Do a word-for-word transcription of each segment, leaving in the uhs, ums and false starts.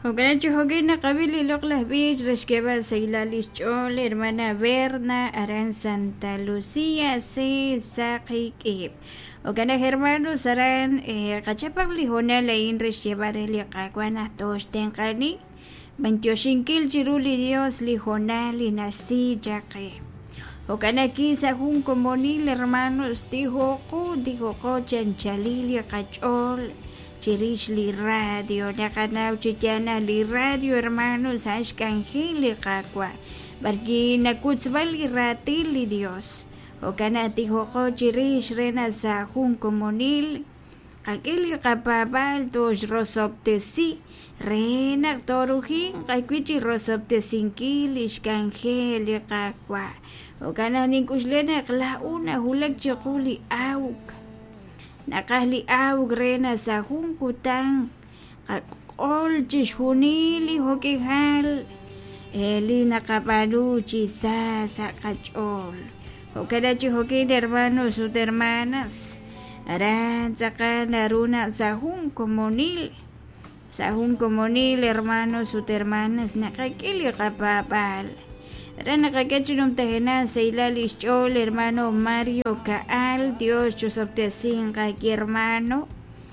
Hoganachu hogina kabili loklas beach reshkeba seilalish chol hermana Berna aran Santa Lucía se sakik. Ogana hermanos aran kachapagli honela in reshkeba li kakwana tosh tenkani. veintiochinkil chiruli Dios li honali nasi jake. Ogana kisa jun comonil hermanos dijo ko dijo ko chanchalili kachol. Chirish li radio, nakanau chichana li radio hermanos ashkangili kakwa. Barki nakutzbal li ratili Dios. O kanati hoko chirish rena sa jun comonil. Kakili kapabal tos rosoptesi. Rena torujin kakwichi rosoptesinkil ishkangili kakwa. O kana ninkuslena kla una hulak chikuli auk. Nakahli awg rena sa hunkutang kakol chishunili hokihal eli nakapaluchi sa sa kachol hokadachi hokin hermanos sus hermanas aran saka naruna sa hunkomonil sa hunkomonil hermanos sus hermanas nakakili kapapal aran nakakachinum tahena sa ilalis chol hermano Mario Kaal Dios chosoptesin kaki hermano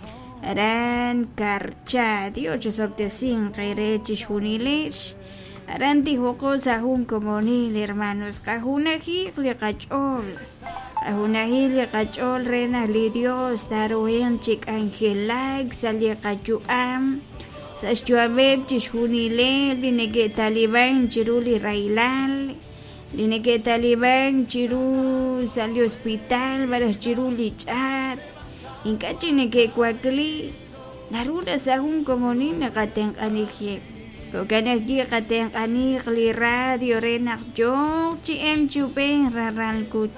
aran karcha Dios chosoptesin kairechi shunilesh aran tihoko sa hun comonil hermanos kahunahi li kachol kahunahi li kachol rena li Dios darohen chik angelag sali kachuam sa chuabeb chishunile linege taliban chiruli railal linege taliban chiru sali hospital para chiru lichat inka chinege kwakli naruna sa hun comonil nakateng anije kokanek di kateng ani li radio renak jo chi em chupe raral kut